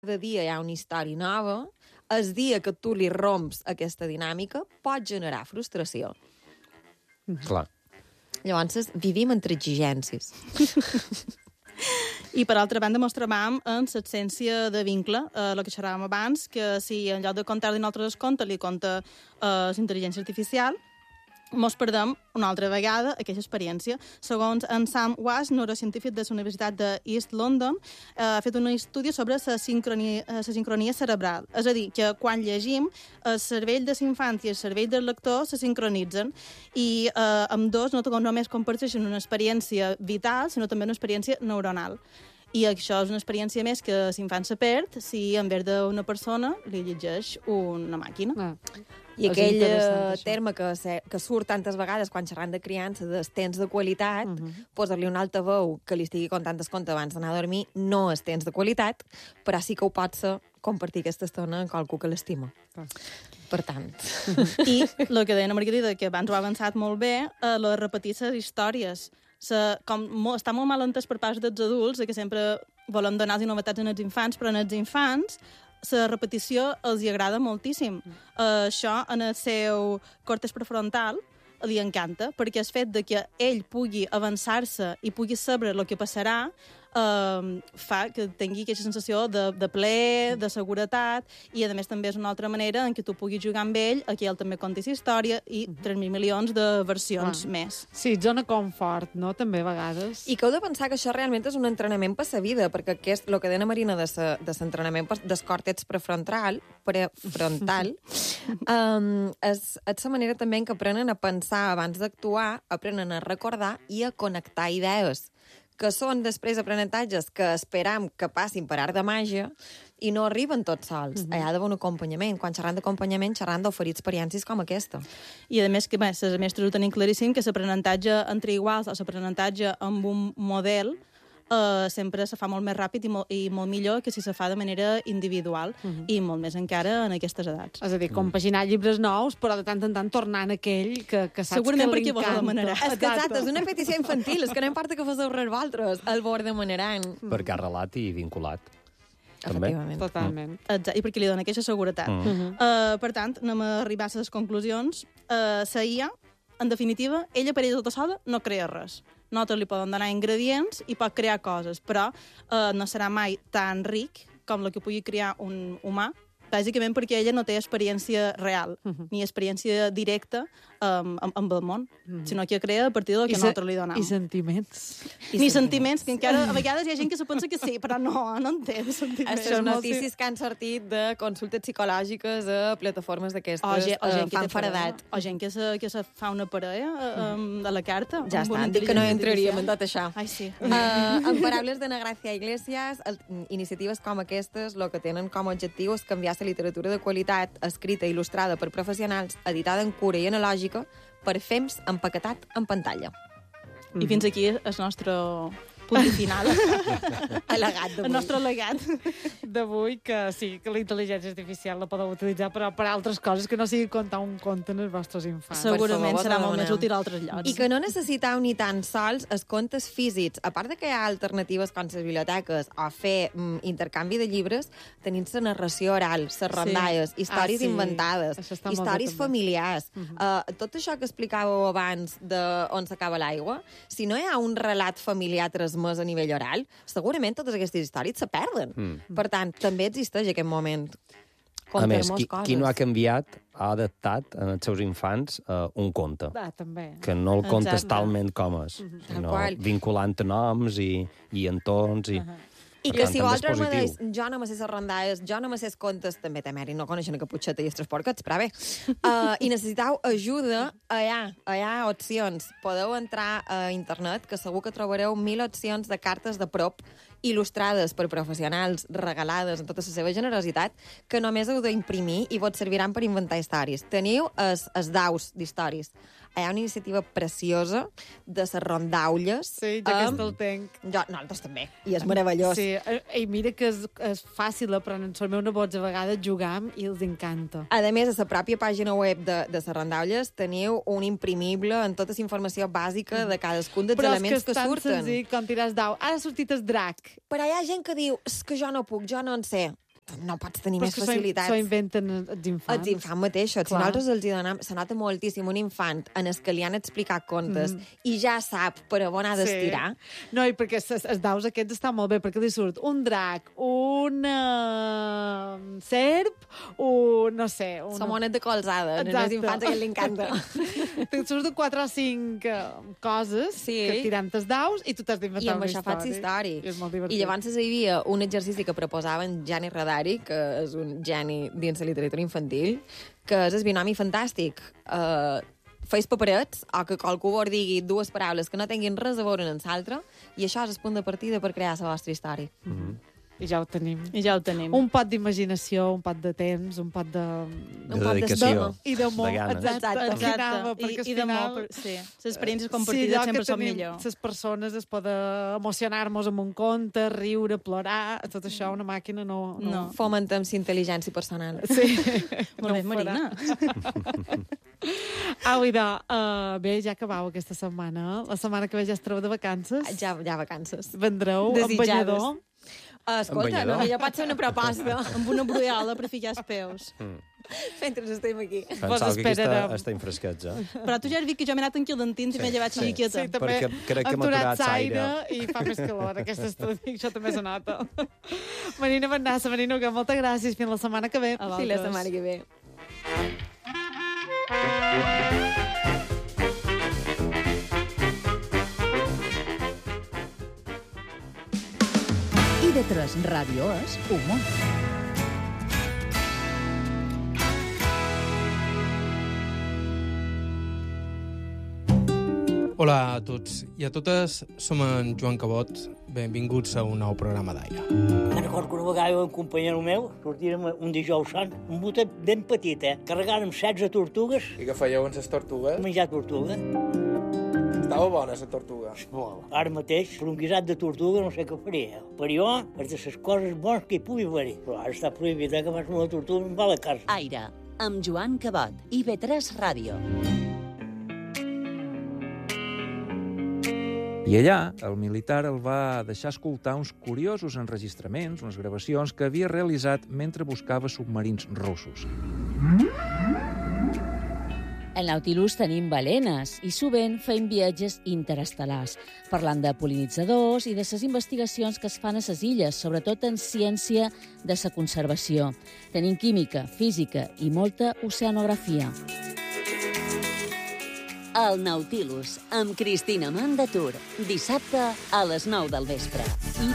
cada dia hi ha una història nova, el dia que tu li romps aquesta dinàmica pot generar frustració. Clar. Llavors, vivim entre exigències. I, per altra banda, ens trobam en l'absència de vincle, el que xerràvem abans, que si en lloc de contar-li nosaltres el conte, li conta la intel·ligència artificial, ens perdem una altra vegada aquesta experiència. Segons en Sam Wass, neurocientífic de la Universitat de East London, ha fet un estudi sobre la sincronia cerebral. És a dir, que quan llegim, el cervell de l'infant i el cervell del lector se sincronitzen i ambdós no només comparteixen una experiència vital, sinó també una experiència neuronal. I això és una experiència més que l'infant se perd si en vez d'una persona li llegeix una màquina. I aquell terme que surt tantes vegades quan xerrant de criança, dels temps de qualitat, posar-li un altaveu que li estigui contant el conte abans d'anar a dormir, no és temps de qualitat, però sí que ho pot ser compartir aquesta estona amb qualcú que l'estima. Per tant. I el que deia la Margarida, que abans ho ha avançat molt bé, la repetir les històries. Està molt mal entès per part dels adults, que sempre volem donar-los novetats als infants, però als infants la repetició els agrada moltíssim. Això, en el seu còrtex prefrontal, li encanta, perquè el fet de que ell pugui avançar-se i pugui saber el que passarà fa que tingui aquesta sensació de plaer, de seguretat, i a més també és una altra manera en què tu puguis jugar amb ell, que ell també conti la història i 3.000 milions de versions més. Sí, zona confort, no? També a vegades. I que heu de pensar que això realment és un entrenament per la vida, perquè el que deia Marina de l'entrenament del còrtex prefrontal és la manera també en què aprenen a pensar abans d'actuar, aprenen a recordar i a connectar idees, que són després aprenentatges que esperam que passin per art de màgia i no arriben tots sols. Hi ha d'haver un acompanyament. Quan xerrant d'acompanyament, xerrant d'oferir experiències com aquesta. I a més, que els mestres ho tenim claríssim, que l'aprenentatge entre iguals o l'aprenentatge amb un model sempre se fa molt més ràpid i molt millor que si se fa de manera individual i molt més encara en aquestes edats. És a dir, compaginar llibres nous, però de tant en tant tornant aquell que saps segurament que li perquè vos demanarà. És que exacte, és una petició infantil, és que no importa que fos res vosaltres, el vos demanaran. Perquè ha relat i vinculat. També. Efectivament. Totalment. Exacte, i perquè li dona aquesta seguretat. Per tant, anem a arribar a les conclusions. La IA, en definitiva, ella per ella tota sola no crea res. Nosaltres li poden donar ingredients i pot crear coses, però no serà mai tan ric com la que pugui crear un humà, bàsicament perquè ella no té experiència real, ni experiència directa amb el món, sinó que crea a partir del que nosaltres li donem. I sentiments. Ni sentiments, que encara a vegades hi ha gent que se pensa que sí, però no en té de sentiments. Són notícies que han sortit de consultes psicològiques a plataformes d'aquestes fan faradat. O gent que se fa una parella a la carta. Ja està, dic que no entraríem en tot això. Ai, sí. En paraules d'Ana Gracia Iglesias, iniciatives com aquestes el que tenen com a objectiu és canviar la literatura de qualitat, escrita i il·lustrada per professionals, editada en cura i analògica, per fems empaquetat en pantalla. I fins aquí és el nostre punt final. Al·legat d'avui. El nostre al·legat. D'avui, que sí, que la intel·ligència artificial la podeu utilitzar però per altres coses que no sigui contar un conte als vostres infants. Segurament favor, serà molt demanem. més útil a altres llocs. I que no necessiteu ni tan sols els contes físics. A part de que hi ha alternatives com les biblioteques o fer intercanvi de llibres, tenim la narració oral, les rondalles, històries inventades, històries familiars. Tot això que explicàveu abans d'on s'acaba l'aigua, si no hi ha un relat familiar transmès a nivell oral, segurament totes aquestes històries se perden. Per tant, també existeix aquest moment. A més, qui no ha canviat ha adaptat als seus infants un conte. També. Que no el contes talment com és, sinó vinculant noms i entorns i... I que si vosaltres me deis, jo no me sé les rondalles, jo no me sé els contes, també té mèrit, no coneixen a Caputxeta i els Tres Porquets, però bé. I necessiteu ajuda, hi ha opcions. Podeu entrar a internet, que segur que trobareu 1.000 opcions de cartes de prop il·lustrades per professionals, regalades en tota la seva generositat, que només heu d'imprimir i vos serviran per inventar històries. Teniu els daus d'històries. Hi ha una iniciativa preciosa de les rondaulles. Sí, jo aquesta el tenc. Nosaltres també, i és meravellós. Sí, i mira que és fàcil aprendre. Els meus nebots a vegades jugam i els encanta. A més, a la pròpia pàgina web de les rondaulles teniu un imprimible amb tota la informació bàsica de cadascun dels elements que surten. Però és que és tan senzill com tiràs dau. Ara ha sortit el drac. Però hi ha gent que diu, és que jo no puc, jo no en sé. no pots tenir més facilitats. Però s'ho inventen els infants. Els infants mateixos. Si nosaltres els hi donem... Se nota moltíssim un infant en el que li han explicat contes i ja sap per on ha d'estirar. No, i perquè els daus aquests estan molt bé, perquè li surt un drac, un serp, no sé... Somones de colzada. Els infants que li encanta. Te surten 4 o 5 coses que tirant els daus i tu t'has d'inventar una història. I amb això faig història. I és molt divertit. I llavors hi havia un exercici que proposaven Gianni Rodari, que és un geni dins la literatura infantil, que és el binomi fantàstic. Feis paperets o que qualcú vos digui 2 paraules que no tinguin res a veure en l'altre i això és el punt de partida per crear la vostra història. I ja ho tenim. Un pot d'imaginació, un pot de temps, un pot de... De dedicació. I d'amor. De ganes. Exacte. I d'amor, sí. Les experiències compartides sempre són millor. Les persones es poden emocionar-nos amb un conte, riure, plorar, tot això una màquina no. Fomentem la intel·ligència personal. Sí. Molt bé, Marina. Au, idò, bé, ja acabau aquesta setmana. La setmana que ve ja estareu de vacances. Ja vacances. Vendreu amb banyador. Escolta, ja pot ser una proposta. Amb una broiola per ficar els peus. Mentre estem aquí. Pensava que aquí estem fresquets, Però tu ja has vist que jo m'he anat en quildentins i m'he llevat xiliquieta. Sí, també crec que hem m'ha aturat aturat l'aire l'aire. i fa més calor aquest estudi. Això també se nota. Marina Bennassa, Marina, moltes gràcies. Fins la setmana que ve. Fins la setmana que ve. IB3 Ràdio és humor. Hola a tots i a totes, som en Joan Cabot. Benvinguts a un nou programa d'Aire. Me'n recordo que una vegada un companyero meu sortíem un dijous sant, un botet ben petit, carregàrem 16 tortugues. I què fèieu amb les tortugues? Menjar tortuga. Estava bona, la tortuga. Molt. Ara mateix, per un guisat de tortuga, no sé què faria. Per jo, és de les coses bones que hi pugui haver-hi. Però ara està prohibit, que abans una tortuga em va a la casa. Aire, amb Joan Cabot, IB3 Ràdio. I allà, el militar el va deixar escoltar uns curiosos enregistraments, unes gravacions que havia realitzat mentre buscava submarins russos. Al Nautilus tenim balenes i sovint fem viatges interestel·lars, parlant de pol·linitzadors i de les investigacions que es fan a les illes, sobretot en ciència de la conservació. Tenim química, física i molta oceanografia. El Nautilus, amb Cristina Mandatur, dissabte a les 9 del vespre.